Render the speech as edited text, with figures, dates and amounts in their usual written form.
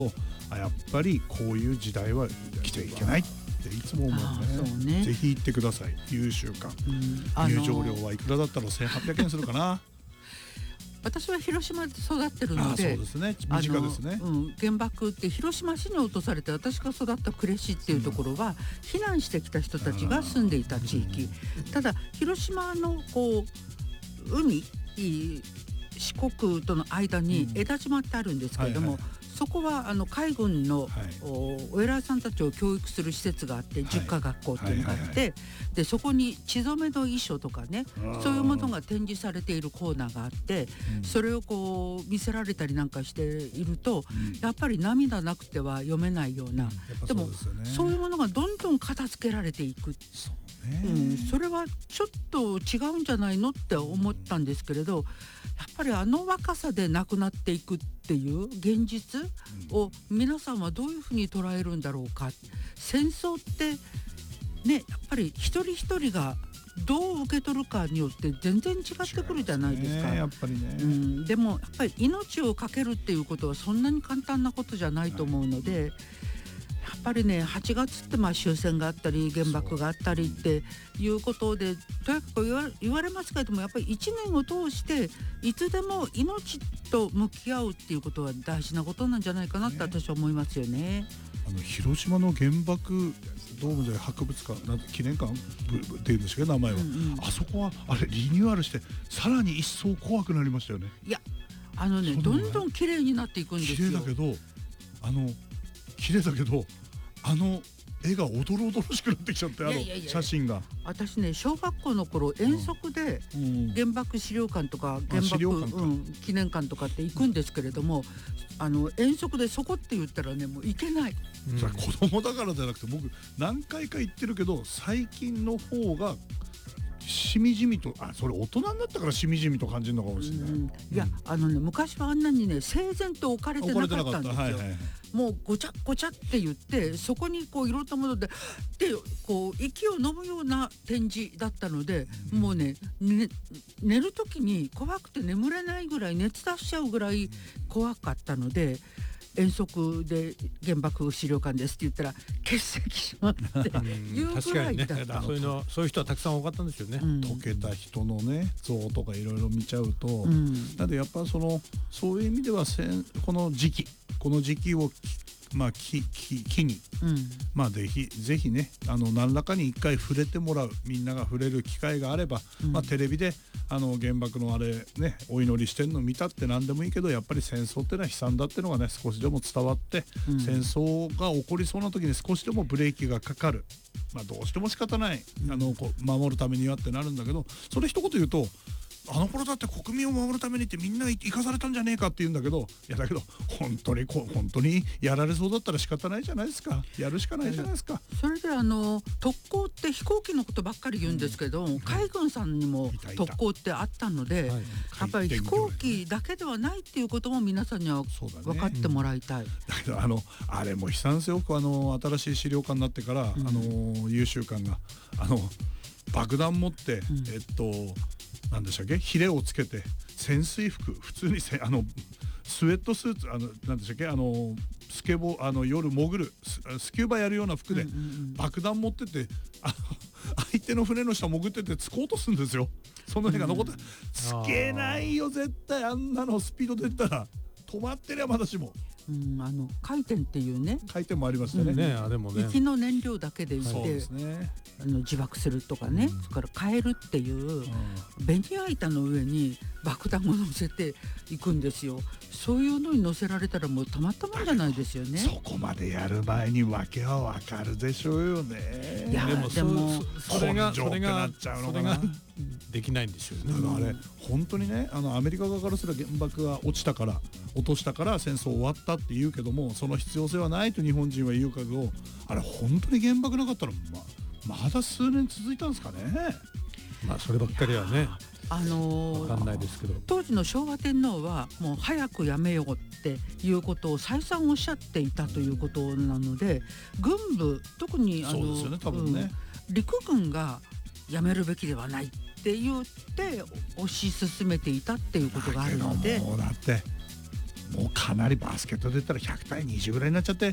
やっぱりこういう時代は来ちゃいけないっていつも思うね。ぜひ行ってください。優秀館、入場料はいくらだったら1800円するかな。 私は広島で育ってるので、 そうですね、身近ですね。 原爆って広島市に落とされて、私が育った呉市っていうところは避難してきた人たちが住んでいた地域。ただ広島のこう海、四国との間に江田島ってあるんですけれども、そこは海軍の、お偉いさんたちを教育する施設があって、塾科学校っていうのがあって、でそこに血染めの遺書とかね、そういうものが展示されているコーナーがあって、それをこう見せられたりなんかしていると、やっぱり涙なくては読めないような、でもそういうものがどんどん片付けられていく。それはちょっと違うんじゃないのって思ったんですけれど、やっぱり若さで亡くなっていくっていう現実を皆さんはどういうふうに捉えるんだろうか。戦争ってね、やっぱり一人一人がどう受け取るかによって全然違ってくるじゃないですか。 やっぱりね、 でもやっぱり命を懸けるっていうことはそんなに簡単なことじゃないと思うので、やっぱりね、8月って終戦があったり原爆があったりっていうことでとにかく言われますけれども、やっぱり1年を通していつでも命と向き合うっていうことは大事なことなんじゃないかなって私は思いますよね。 広島の原爆ドームじゃ博物館記念館っていうんですけど名前は、あそこはあれリニューアルしてさらに一層怖くなりましたよね。いやどんどん綺麗になっていくんですよ。 綺麗だけど綺麗だけど絵がおどろおどろしくなってきちゃって、写真が。私ね、小学校の頃遠足で原爆資料館とか原爆記念館とかって行くんですけれども、遠足でそこって言ったらね、もう行けない。 それ子供だからじゃなくて、僕何回か行ってるけど最近の方がしみじみと、それ大人になったからしみじみと感じるのかもしれない。いや昔はあんなにね整然と置かれてなかったんですよ。もうごちゃごちゃって言って、そこにこういろんなものでこう息を飲むような展示だったので、もうね寝る時に怖くて眠れないぐらい、熱出しちゃうぐらい怖かったので、遠足で原爆資料館ですって言ったら欠席しますっていうぐらいだった。 そういう人はたくさん多かったんですよね。 溶けた人のね像とかいろいろ見ちゃうと、なんでやっぱそういう意味ではこの時期を機に、ぜひね何らかに一回触れてもらう、みんなが触れる機会があれば、テレビで原爆のお祈りしてるの見たって何でもいいけど、やっぱり戦争ってのは悲惨だってのがね少しでも伝わって、戦争が起こりそうな時に少しでもブレーキがかかる、どうしても仕方ない、守るためにはってなるんだけど、それ一言言うと、あの頃だって国民を守るためにってみんな生かされたんじゃねえかって言うんだけど、いやだけど本当にやられそうだったら仕方ないじゃないですか。やるしかないじゃないですか。 それで特攻って飛行機のことばっかり言うんですけど、海軍さんにも特攻ってあったので、やっぱり飛行機だけではないっていうことも皆さんには分かってもらいたい。 だけどあれも悲惨ですよ。新しい資料館になってから、優秀館が爆弾持って、何でしたっけ、ヒレをつけて潜水服、普通にスウェットスーツ、何でしたっけ、スケボー夜潜るスキューバやるような服で爆弾持ってて、相手の船の下潜ってて突こうとするんですよ。その絵が残ってつけないよ絶対。あんなのスピード出たら止まってりゃまだしも。 回転っていうね、 回転もありますよね。 でもね、 息の燃料だけでいて、自爆するとかね、それから変えるっていうベニヤ板の上に爆弾を乗せていくんですよ。そういうのに乗せられたらもうたまったもんじゃないですよね。 そこまでやる前に訳はわかるでしょうよね。 いやでもそれができないんですよね。 あれ本当にね、アメリカ側からすら原爆が落としたから戦争終わったって言うけども、その必要性はないと日本人は言うけど、あれ本当に原爆なかったらまだ数年続いたんですかね。 そればっかりはね分かんないですけど、 当時の昭和天皇はもう早くやめようっていうことを再三おっしゃっていたということなので、軍部特にそうですよね、多分ね、 陸軍がやめるべきではないって言って推し進めていたっていうことがあるので。 だってもうかなりバスケットで言ったら100対20ぐらいになっちゃって